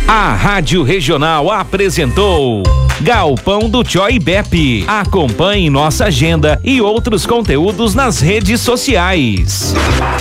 A Rádio Regional apresentou Galpão do Joy Bep. Acompanhe nossa agenda e outros conteúdos nas redes sociais.